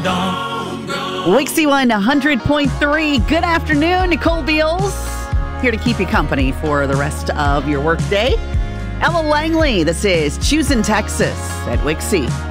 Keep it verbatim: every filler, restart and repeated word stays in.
Wixie one hundred point three. Good afternoon, Nicole Beals. Here to keep you company for the rest of your workday. Ella Langley, this is Choosing Texas at Wixie.